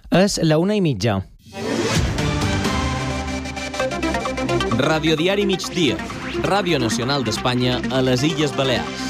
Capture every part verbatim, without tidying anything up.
És la una i mitja. Radiodiari Migdia, Ràdio Nacional d'Espanya a les Illes Balears.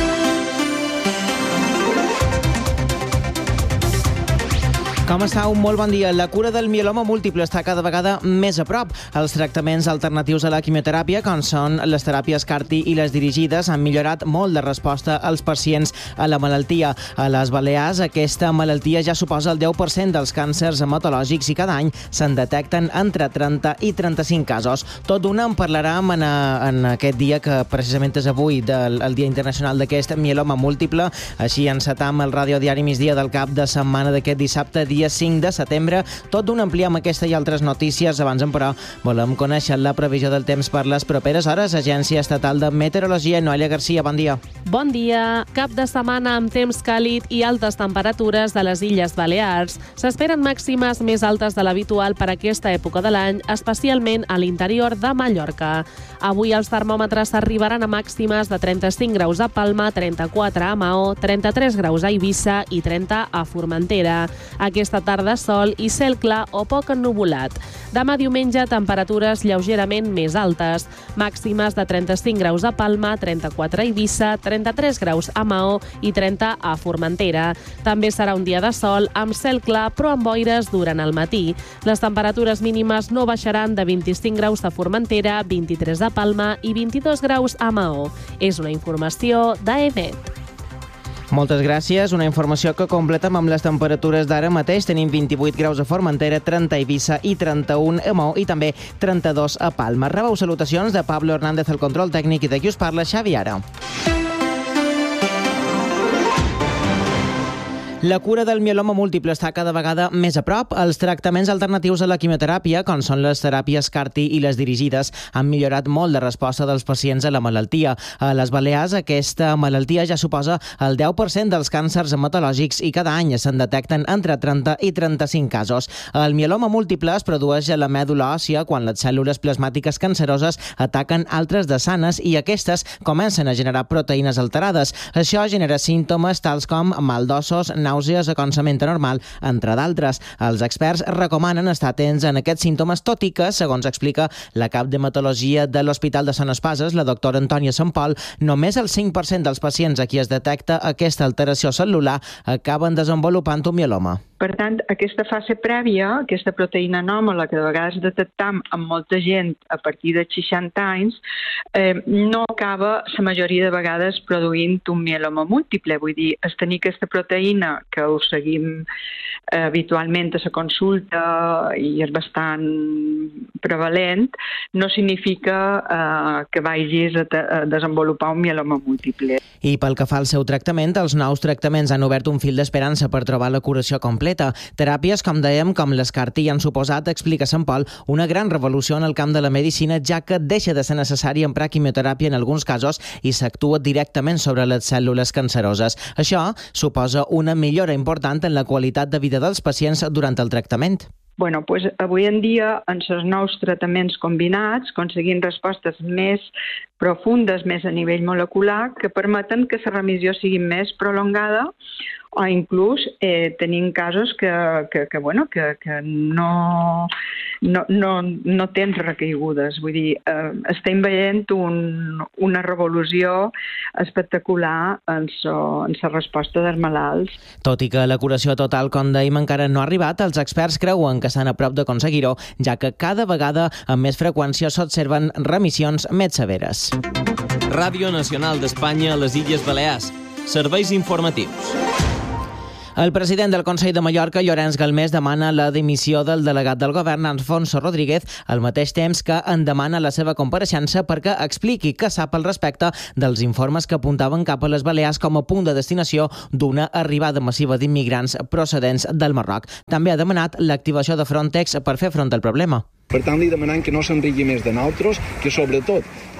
Com estàu? Molt bon dia. La cura del mieloma múltiple està cada vegada més a prop. Els tractaments alternatius a la quimioteràpia, com són les teràpies C A R T i les dirigides, han millorat molt la resposta als pacients a la malaltia. A les Balears, aquesta malaltia ja suposa el deu per cent dels càncers hematològics i cada any se'n detecten entre trenta i trenta-cinc casos. Tot d'una en parlarem en, en aquest dia, que precisament és avui, del el Dia Internacional d'aquest mieloma múltiple. Així encetam el radiodiari migdia del cap de setmana d'aquest dissabte, dia cinc de setembre. Tot d'un ampliem aquesta i altres notícies. Abans, però, volem conèixer la previsió del temps per les properes hores. Agència Estatal de Meteorologia, Noelia Garcia, bon dia. Bon dia. Cap de setmana amb temps càlid i altes temperatures de les Illes Balears. S'esperen màximes més altes de l'habitual per aquesta època de l'any, especialment a l'interior de Mallorca. Avui els termòmetres arribaran a màximes de trenta-cinc graus a Palma, trenta-quatre a Maó, trenta-tres graus a Eivissa i trenta a Formentera. Aquesta tarda sol i cel clar o poc ennuvolat. Demà diumenge, temperatures lleugerament més altes. Màximes de trenta-cinc graus a Palma, trenta-quatre a Eivissa, trenta-tres graus a Maó i trenta a Formentera. També serà un dia de sol amb cel clar però amb boires durant el matí. Les temperatures mínimes no baixaran de vint-i-cinc graus a Formentera, vint-i-tres a Palma i vint-i-dos graus a Maó. És una informació d'AEMET. Moltes gràcies. Una informació que completem amb les temperatures d'ara mateix. Tenim vint-i-vuit graus a Formentera, trenta a Eivissa i trenta-un a Maó i també trenta-dos a Palma. Rebeu salutacions de Pablo Hernández, el control tècnic, i de qui us parla, Xavi Ara. La cura del mieloma múltiple està cada vegada més a prop. Els tractaments alternatius a la quimioteràpia, com són les teràpies C A R T i les dirigides, han millorat molt la resposta dels pacients a la malaltia. A les Balears, aquesta malaltia ja suposa el deu per cent dels càncers hematològics i cada any se'n detecten entre trenta i trenta-cinc casos. El mieloma múltiple es produeix a la mèdula òssia quan les cèl·lules plasmàtiques canceroses ataquen altres de sanes i aquestes comencen a generar proteïnes alterades. Això genera símptomes tals com mal d'ossos, nàusees o cansament anormal, entre d'altres. Els experts recomanen estar atents en aquests símptomes, tot i que, segons explica la cap d'hematologia de l'Hospital de Sant Espases, la doctora Antònia Sant Pol, només el cinc per cent dels pacients a qui es detecta aquesta alteració cel·lular acaben desenvolupant un mieloma. Per tant, aquesta fase prèvia, aquesta proteïna anòmala que de vegades detectam en molta gent a partir de seixanta anys, eh, no acaba la majoria de vegades produint un mieloma múltiple. Vull dir, es tenir aquesta proteïna que ho seguim eh, habitualment a la consulta i és bastant prevalent, no significa eh, que vagis a, a desenvolupar un mieloma múltiple. I pel que fa al seu tractament, els nous tractaments han obert un fil d'esperança per trobar la curació completa. Teràpies, com dèiem, com les C A R T han suposat, explica Sant Pol, una gran revolució en el camp de la medicina, ja que deixa de ser necessari emprar quimioteràpia en alguns casos i s'actua directament sobre les cèl·lules canceroses. Això suposa una millora important en la qualitat de vida dels pacients durant el tractament. Bueno, pues avui en dia, en els nous tractaments combinats, aconseguim respostes més profundes, més a nivell molecular, que permeten que la remissió sigui més prolongada o inclús eh, tenim casos que, que, que, bueno, que, que no, no, no, no tens recaigudes. Vull dir, eh, estem veient un, una revolució espectacular en la resposta dels malalts. Tot i que la curació total, com dèiem, encara no ha arribat, els experts creuen que estan a prop d'aconseguir-ho, ja que cada vegada amb més freqüència s'observen remissions més severes. Ràdio Nacional d'Espanya a les Illes Balears. Serveis informatius. El president del Consell de Mallorca, Llorenç Galmés, demana la dimissió del delegat del govern, Alfonso Rodríguez, al mateix temps que en demana la seva compareixença perquè expliqui què sap al respecte dels informes que apuntaven cap a les Balears com a punt de destinació d'una arribada massiva d'immigrants procedents del Marroc. També ha demanat l'activació de Frontex per fer front al problema. Per tant, li demanem que no s'enrigui més de nosaltres, que sobretot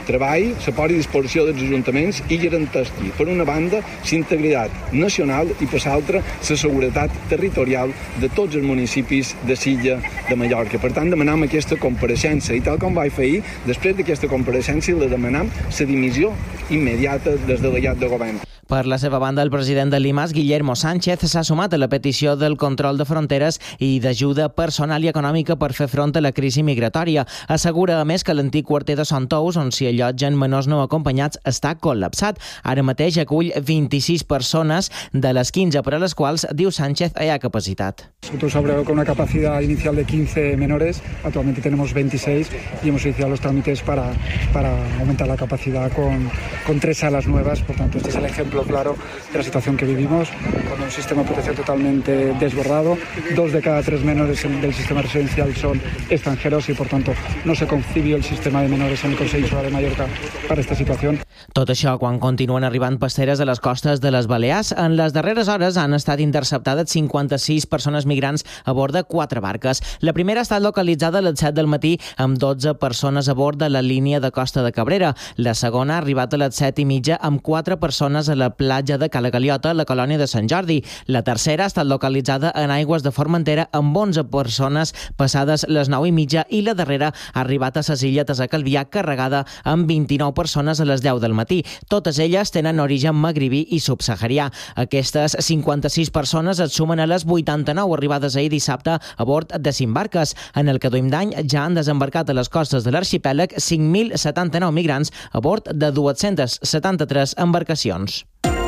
treball, la pora disposició dels ajuntaments i garantir, per una banda, la integritat nacional i, per l'altra, la seguretat territorial de tots els municipis de l'illa de Mallorca. Per tant, demanam aquesta compareixença i, tal com vaig fer ahir, després d'aquesta compareixença, la demanam la dimissió immediata del delegat de govern. Per la seva banda, el president de l'I M A S, Guillermo Sánchez, s'ha sumat a la petició del control de fronteres i d'ajuda personal i econòmica per fer front a la crisi migratòria. Assegura, a més, que l'antic quarter de Son Tous, on s'hi allotgen menors no acompanyats, està col·lapsat. Ara mateix acull vint-i-sis persones, de les quinze per a les quals, diu Sánchez, hi ha capacitat. Nosotros abrimos con una capacidad inicial de quince menores, actualmente tenemos veintiséis y hemos iniciado los trámites para, para aumentar la capacidad con, con tres salas nuevas. Por tanto, este es el ejemplo claro de la situación que vivimos, con un sistema de protección totalmente desbordado. Dos de cada tres menores del sistema residencial son extranjeros y, por tanto, no se concibió el sistema de menores en el Consell Insular de Mallorca para esta situación. Tot això quan continuen arribant pasteres a les costes de les Balears. En les darreres hores han estat interceptades cinquanta-sis persones migrants a bord de quatre barques. La primera ha estat localitzada a les set del matí amb dotze persones a bord de la línia de Costa de Cabrera. La segona ha arribat a les set i mitja amb quatre persones a la platja de Cala Galiota, a la colònia de Sant Jordi. La tercera ha estat localitzada en aigües de Formentera amb onze persones passades les nou i mitja i la darrera ha arribat a ses Illetes a Calvià carregada amb vint-i-nou persones a les deu del matí. Totes elles tenen origen magribí i subsaharià. Aquestes cinquanta-sis persones es sumen a les vuitanta-nou arribades ahir dissabte a bord de cinc barques. En el que duim d'any ja han desembarcat a les costes de l'arxipèlag cinc mil setanta-nou migrants a bord de dos-centes setanta-tres embarcacions.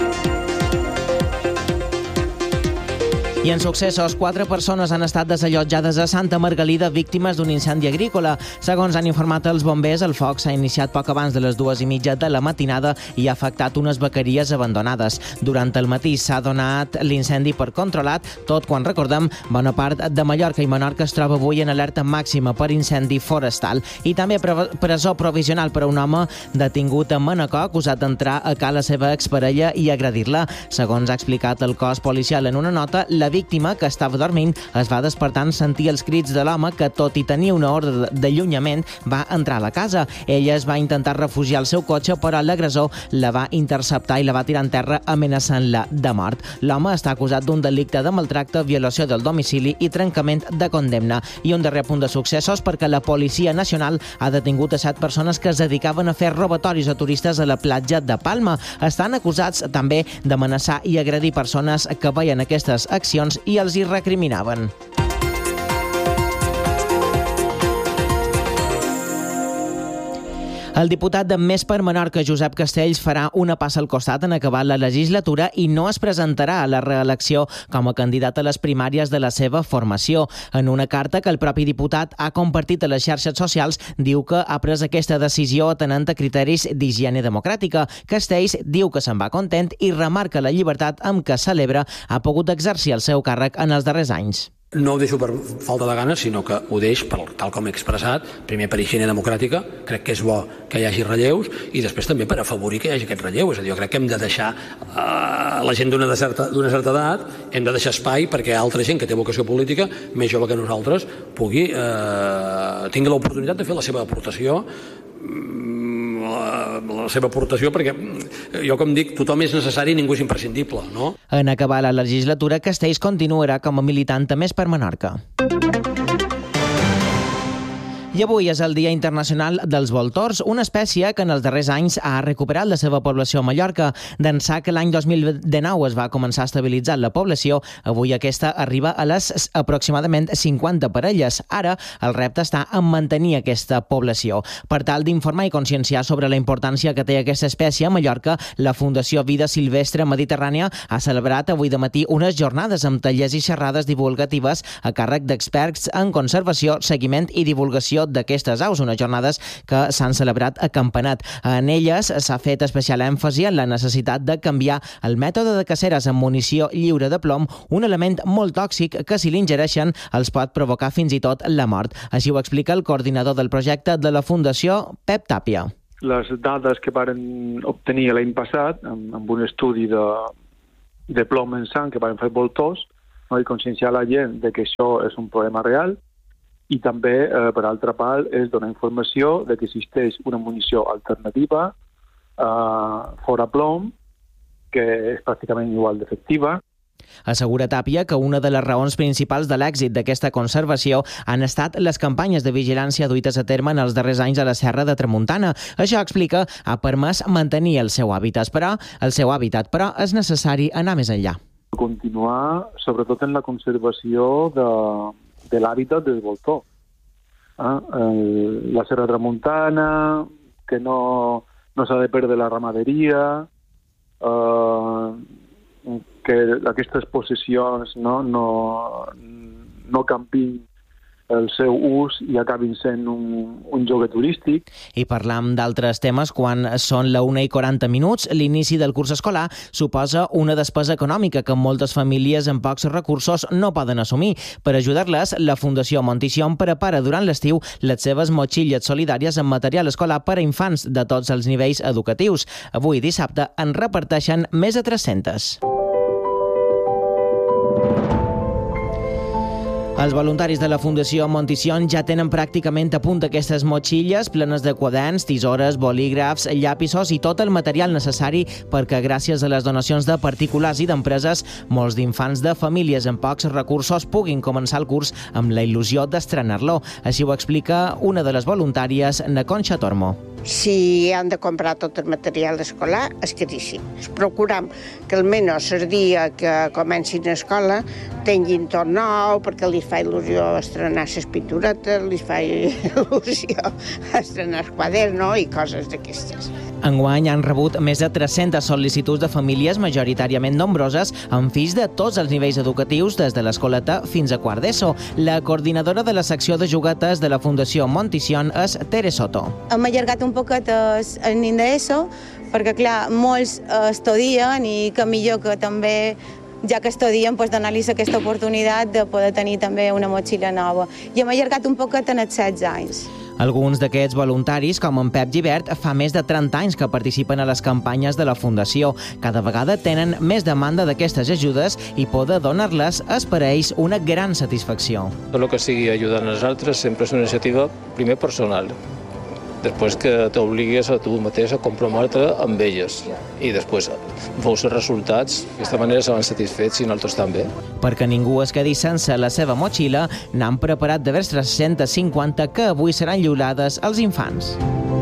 I en successos, quatre persones han estat desallotjades a Santa Margalida víctimes d'un incendi agrícola. Segons han informat els bombers, el foc s'ha iniciat poc abans de les dues i mitja de la matinada i ha afectat unes vaqueries abandonades. Durant el matí s'ha donat l'incendi per controlat, tot quan, recordem, bona part de Mallorca i Menorca es troba avui en alerta màxima per incendi forestal. I també presó provisional per a un home detingut a Manacor, acusat d'entrar a casa la seva exparella i agredir-la. Segons ha explicat el cos policial en una nota, la víctima, que estava dormint, es va despertar en sentir els crits de l'home que, tot i tenir una ordre d'allunyament, va entrar a la casa. Ella es va intentar refugiar al seu cotxe, però l'agressor la va interceptar i la va tirar en terra amenaçant-la de mort. L'home està acusat d'un delicte de maltracte, violació del domicili i trencament de condemna. I un darrer punt de successos perquè la Policia Nacional ha detingut a set persones que es dedicaven a fer robatoris a turistes a la platja de Palma. Estan acusats també d'amenaçar i agredir persones que veien aquestes accions i els hi recriminaven. El diputat de Més per Menorca, Josep Castells, farà una passa al costat en acabar la legislatura i no es presentarà a la reelecció com a candidat a les primàries de la seva formació. En una carta que el propi diputat ha compartit a les xarxes socials, diu que ha pres aquesta decisió atenent a criteris d'higiene democràtica. Castells diu que se'n va content i remarca la llibertat amb què celebra ha pogut exercir el seu càrrec en els darrers anys. No ho deixo per falta de ganes, sinó que ho deix, per, tal com he expressat, primer per higiene democràtica, crec que és bo que hi hagi relleus, i després també per afavorir que hi hagi aquest relleu. És a dir, jo crec que hem de deixar uh, la gent d'una certa, d'una certa edat, hem de deixar espai perquè altra gent que té vocació política, més jove que nosaltres, pugui uh, tingui l'oportunitat de fer la seva aportació, La, la seva aportació, perquè jo, com dic, tothom és necessari i ningú és imprescindible, no? En acabar la legislatura, Castells continuarà com a militant a Més per Menorca. I avui és el Dia Internacional dels Voltors, una espècie que en els darrers anys ha recuperat la seva població a Mallorca. D'ençà que l'any dos mil dinou es va començar a estabilitzar la població, avui aquesta arriba a les aproximadament cinquanta parelles. Ara, el repte està en mantenir aquesta població. Per tal d'informar i conscienciar sobre la importància que té aquesta espècie a Mallorca, la Fundació Vida Silvestre Mediterrània ha celebrat avui de matí unes jornades amb tallers i xerrades divulgatives a càrrec d'experts en conservació, seguiment i divulgació d'aquestes aus, unes jornades que s'han celebrat a Campanat. En elles s'ha fet especial èmfasi en la necessitat de canviar el mètode de caceres amb munició lliure de plom, un element molt tòxic que, si l'ingereixen, els pot provocar fins i tot la mort. Així ho explica el coordinador del projecte de la Fundació, Pep Tàpia. Les dades que varen obtenir l'any passat, amb, amb un estudi de, de plom en sang que varen fer voltors, no, i conscienciar la gent de que això és un problema real, i també, eh, per altra part, és donar informació de que existeix una munició alternativa eh, fora plom, que és pràcticament igual d'efectiva. Assegura Tàpia que una de les raons principals de l'èxit d'aquesta conservació han estat les campanyes de vigilància duites a terme en els darrers anys a la Serra de Tramuntana. Això, explica, ha permès mantenir el seu hàbitat, però, el seu hàbitat, però és necessari anar més enllà. Continuar, sobretot en la conservació de, de l'hàbitat del voltor. Eh? El, la Serra Tramuntana, que no, no s'ha de perdre la ramaderia, eh, que aquestes possessions no, no, no canviïn el seu ús i acabin sent un, un lloc turístic. I parlam d'altres temes quan són la una i quaranta minuts. L'inici del curs escolar suposa una despesa econòmica que moltes famílies amb pocs recursos no poden assumir. Per ajudar-les, la Fundació Montición prepara durant l'estiu les seves motxilles solidàries amb material escolar per a infants de tots els nivells educatius. Avui, dissabte, en reparteixen més de tres-centes. Els voluntaris de la Fundació Montición ja tenen pràcticament a punt aquestes motxilles plenes de quaderns, tisores, bolígrafs, llapisos i tot el material necessari perquè, gràcies a les donacions de particulars i d'empreses, molts d'infants de famílies amb pocs recursos puguin començar el curs amb la il·lusió d'estrenar-lo. Així ho explica una de les voluntàries, na Conxa Tormo. Si han de comprar tot el material escolar, és caríssim. Procurem que almenys el dia que comencin a escola tinguin tot nou, perquè li fa il·lusió estrenar les pinturetes, li fa il·lusió estrenar els quaderns i coses d'aquestes. Enguany han rebut més de tres-centes sol·licituds de famílies majoritàriament nombroses amb fills de tots els nivells educatius, des de l'escoleta fins a quart d'ESO. La coordinadora de la secció de juguetes de la Fundació Montición és Tere Soto. Hem allargat un poquet el nin d'ESO perquè, clar, molts estudien i que millor que també, ja que estudien, pues, donar-los aquesta oportunitat de poder tenir també una motxilla nova. I hem allargat un poquet en els setze anys. Alguns d'aquests voluntaris, com en Pep Gibert, fa més de trenta anys que participen a les campanyes de la Fundació. Cada vegada tenen més demanda d'aquestes ajudes i poder donar-les és per a ells una gran satisfacció. Tot el que sigui ajudant als altres sempre és una iniciativa, primer, personal. Després que t'obligues a tu mateix a comprometre amb elles. I després veus els resultats, d'aquesta manera se van satisfets i nosaltres també. Perquè ningú es quedi sense la seva motxilla, n'han preparat de vers tres-centes cinquanta que avui seran lliurades als infants.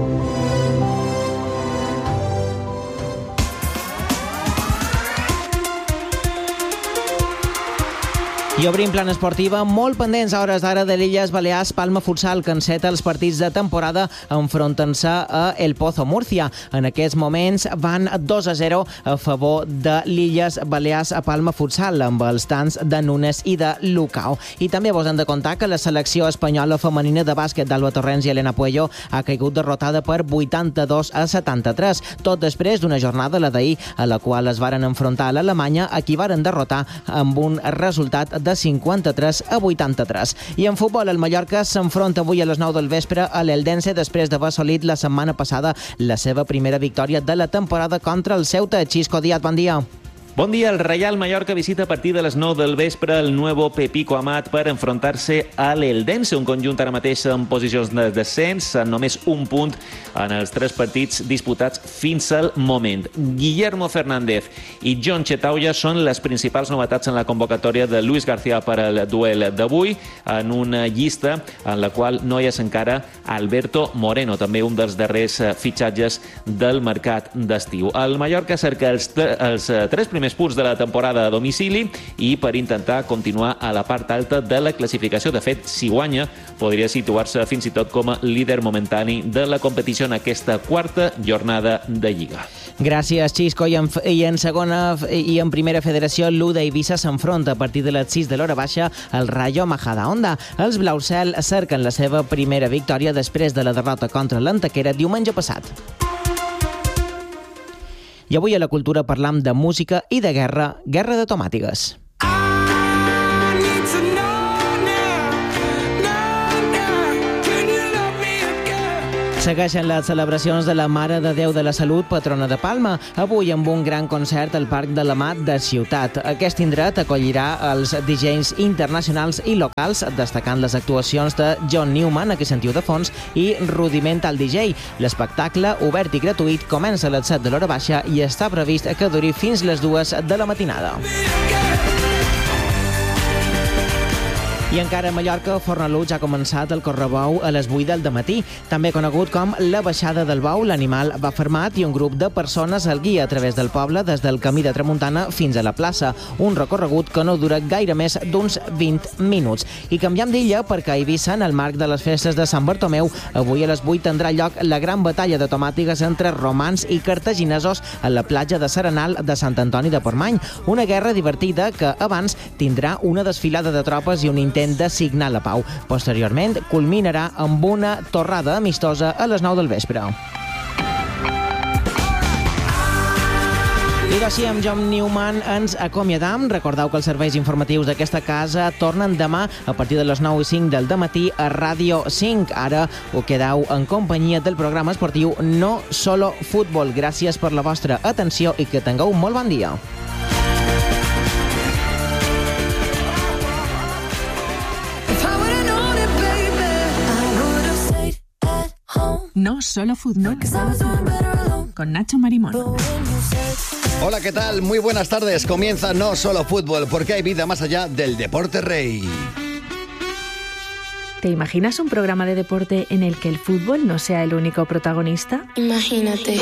I obrim plana esportiva, molt pendents a hores d'ara de l'Illes Balears. Palma Futsal, que enceta els partits de temporada enfrontant-se a El Pozo Múrcia. En aquests moments van dos a zero a favor de l'Illes Balears a Palma Futsal, amb els tants de Nunes i de Lucao. I també vos hem de contar que la selecció espanyola femenina de bàsquet d'Alba Torrents i Elena Puello ha caigut derrotada per vuitanta-dos a setanta-tres, tot després d'una jornada, la d'ahir, a la qual es varen enfrontar a l'Alemanya, a qui varen derrotar amb un resultat de de cinquanta-tres a vuitanta-tres. I en futbol, el Mallorca s'enfronta avui a les nou del vespre a l'Eldense després d'haver assolit la setmana passada la seva primera victòria de la temporada contra el Ceuta. Xisco Díaz, bon dia. Bon dia, el Real Mallorca visita a partir de les nou del vespre el Nuevo Pepico Amat per enfrontar-se a l'Eldense, un conjunt ara mateix en posicions de descens, amb només un punt en els tres partits disputats fins al moment. Guillermo Fernández i John Chetauya són les principals novetats en la convocatòria de Luis García per al duel d'avui, en una llista en la qual no hi és encara Alberto Moreno, també un dels darrers fitxatges del mercat d'estiu. El Mallorca cerca els, els tres primers punts de la temporada a domicili i per intentar continuar a la part alta de la classificació. De fet, si guanya, podria situar-se fins i tot com a líder momentani de la competició en aquesta quarta jornada de Lliga. Gràcies, Xisco. I en, i en segona i en primera federació, l'U d'Eivissa s'enfronta a partir de les sis de l'hora baixa al Rayo Majadahonda. Els Blaucel cerquen la seva primera victòria després de la derrota contra l'Antequera diumenge passat. I avui a la cultura parlam de música i de guerra, guerra de tomàtigues. Segueixen les celebracions de la Mare de Déu de la Salut, patrona de Palma, avui amb un gran concert al Parc de l'Amat de Ciutat. Aquest indret acollirà els D Js internacionals i locals, destacant les actuacions de John Newman, a què sentiu de fons, i Rudimental D J. L'espectacle, obert i gratuït, comença a les set de l'hora baixa i està previst que duri fins les dues de la matinada. I encara a Mallorca, Fornalutx ha començat el correbou a les vuit del dematí, també conegut com la baixada del bou. L'animal va fermat i un grup de persones el guia a través del poble des del camí de Tramuntana fins a la plaça, un recorregut que no dura gaire més d'uns vint minuts. I canviem d'illa perquè a Eivissa, en el marc de les festes de Sant Bartomeu, avui a les vuit tindrà lloc la gran batalla de tomàtiques entre romans i cartaginesos a la platja de Serenal de Sant Antoni de Portmany. Una guerra divertida que abans tindrà una desfilada de tropes i un intent de signar la pau. Posteriorment, culminarà amb una torrada amistosa a les nou del vespre. I d'així, amb John Newman ens acomiadam. Recordeu que els serveis informatius d'aquesta casa tornen demà a partir de les nou i cinc del dematí a Ràdio cinc. Ara ho quedeu en companyia del programa esportiu No Solo Futbol. Gràcies per la vostra atenció i que tingueu un molt bon dia. No Solo Fútbol, con Nacho Marimón. Hola, ¿qué tal? Muy buenas tardes. Comienza No Solo Fútbol, porque hay vida más allá del deporte rey. ¿Te imaginas un programa de deporte en el que el fútbol no sea el único protagonista? Imagínate.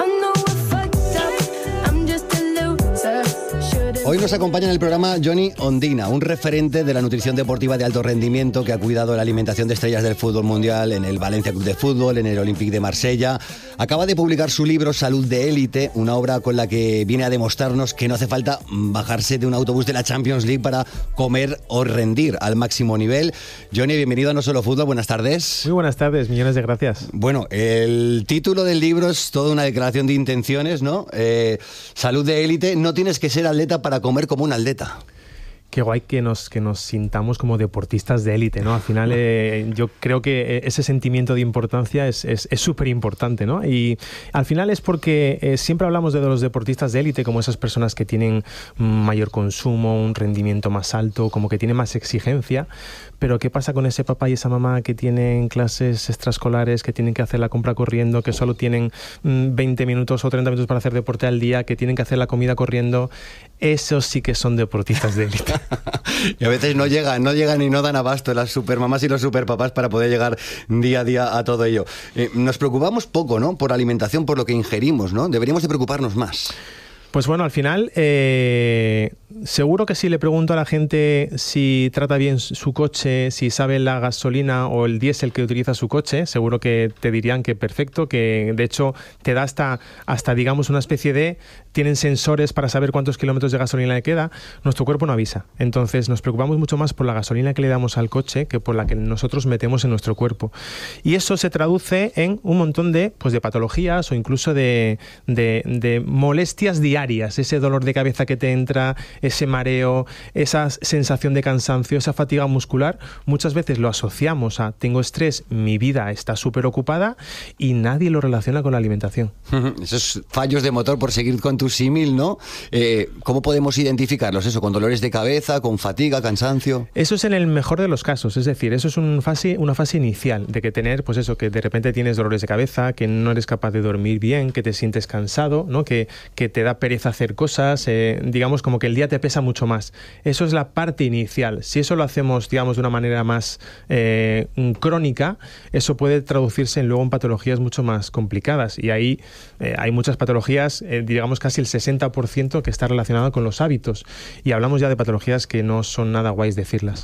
Hoy nos acompaña en el programa Johnny Ondina, un referente de la nutrición deportiva de alto rendimiento que ha cuidado la alimentación de estrellas del fútbol mundial en el Valencia Club de Fútbol, en el Olympique de Marsella. Acaba de publicar su libro Salud de Élite, una obra con la que viene a demostrarnos que no hace falta bajarse de un autobús de la Champions League para comer o rendir al máximo nivel. Johnny, bienvenido a No Solo Fútbol, buenas tardes. Muy buenas tardes, millones de gracias. Bueno, el título del libro es toda una declaración de intenciones, ¿no? Eh, Salud de Élite, no tienes que ser atleta para comer como un atleta. Qué guay que nos, que nos sintamos como deportistas de élite, ¿no? Al final eh, yo creo que ese sentimiento de importancia es súper importante, ¿no? Y al final es porque eh, siempre hablamos de los deportistas de élite como esas personas que tienen mayor consumo, un rendimiento más alto, como que tienen más exigencia, pero ¿qué pasa con ese papá y esa mamá que tienen clases extraescolares, que tienen que hacer la compra corriendo, que solo tienen mmm, veinte minutos o treinta minutos para hacer deporte al día, que tienen que hacer la comida corriendo? Esos sí que son deportistas de élite. Y a veces no llegan, no llegan y no dan abasto las supermamás y los superpapás para poder llegar día a día a todo ello. Eh, nos preocupamos poco, ¿no? Por la alimentación, por lo que ingerimos, ¿no? Deberíamos de preocuparnos más. Pues bueno, al final, eh, seguro que si le pregunto a la gente si trata bien su coche, si sabe la gasolina o el diésel que utiliza su coche, seguro que te dirían que perfecto, que de hecho te da hasta, hasta digamos, una especie de... Tienen sensores para saber cuántos kilómetros de gasolina le queda. Nuestro cuerpo no avisa. Entonces nos preocupamos mucho más por la gasolina que le damos al coche que por la que nosotros metemos en nuestro cuerpo. Y eso se traduce en un montón de, pues, de patologías o incluso de, de, de molestias diarias. Ese dolor de cabeza que te entra, ese mareo, esa sensación de cansancio, esa fatiga muscular, muchas veces lo asociamos a tengo estrés, mi vida está súper ocupada y nadie lo relaciona con la alimentación. Esos fallos de motor, por seguir con tu símil, ¿no? Eh, ¿Cómo podemos identificarlos? Eso, con dolores de cabeza, con fatiga, cansancio. Eso es en el mejor de los casos, es decir, eso es un fase, una fase inicial de que tener, pues eso, que de repente tienes dolores de cabeza, que no eres capaz de dormir bien, que te sientes cansado, ¿no? Que, que te da pereza hacer cosas, eh, digamos como que el día te pesa mucho más. Eso es la parte inicial. Si eso lo hacemos, digamos, de una manera más eh, crónica, eso puede traducirse en luego en patologías mucho más complicadas y ahí eh, hay muchas patologías, eh, digamos casi el sesenta por ciento que está relacionado con los hábitos y hablamos ya de patologías que no son nada guays decirlas.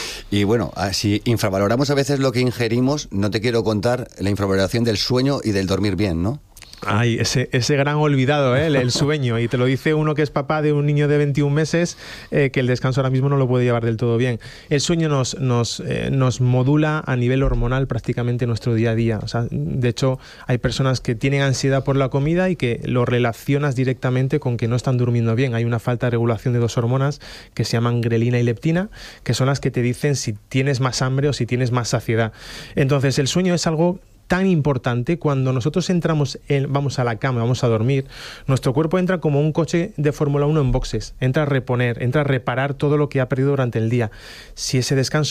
Y bueno, si infravaloramos a veces lo que ingerimos, no te quiero contar la infravaloración del sueño y del dormir bien, ¿no? Ay, ese, ese gran olvidado, ¿eh? el, el sueño, y te lo dice uno que es papá de un niño de veintiún meses, eh, que el descanso ahora mismo no lo puede llevar del todo bien. El sueño nos, nos, eh, nos modula a nivel hormonal prácticamente nuestro día a día. O sea, de hecho, hay personas que tienen ansiedad por la comida y que lo relacionas directamente con que no están durmiendo bien. Hay una falta de regulación de dos hormonas que se llaman grelina y leptina, que son las que te dicen si tienes más hambre o si tienes más saciedad. Entonces, el sueño es algo tan importante. Cuando nosotros entramos, en, vamos a la cama, vamos a dormir, nuestro cuerpo entra como un coche de Fórmula uno en boxes, entra a reponer, entra a reparar todo lo que ha perdido durante el día. Si ese descanso